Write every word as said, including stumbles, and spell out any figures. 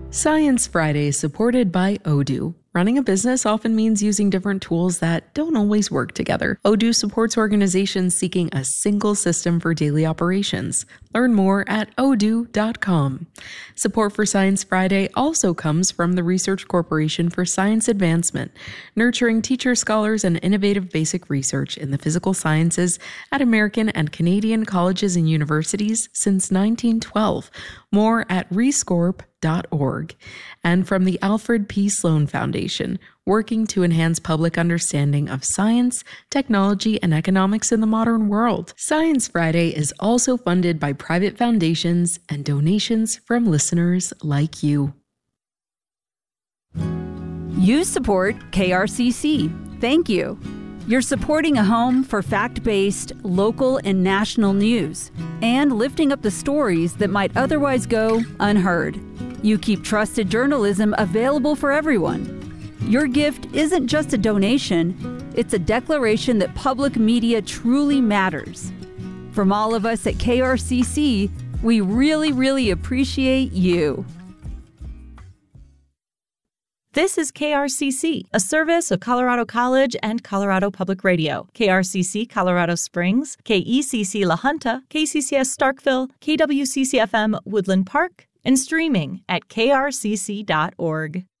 Science Friday is supported by Odoo. Running a business often means using different tools that don't always work together. Odoo supports organizations seeking a single system for daily operations. Learn more at odoo dot com. Support for Science Friday also comes from the Research Corporation for Science Advancement, nurturing teacher scholars and innovative basic research in the physical sciences at American and Canadian colleges and universities since nineteen twelve. More at rescorp dot org. And from the Alfred P. Sloan Foundation, working to enhance public understanding of science, technology, and economics in the modern world. Science Friday is also funded by private foundations and donations from listeners like you. You support K R C C. Thank you. You're supporting a home for fact-based, local, and national news, and lifting up the stories that might otherwise go unheard. You keep trusted journalism available for everyone. Your gift isn't just a donation, it's a declaration that public media truly matters. From all of us at K R C C, we really, really appreciate you. This is K R C C, a service of Colorado College and Colorado Public Radio. K R C C Colorado Springs, K E C C La Junta, K C C S Starkville, K W C C F M Woodland Park, and streaming at K R C C dot org.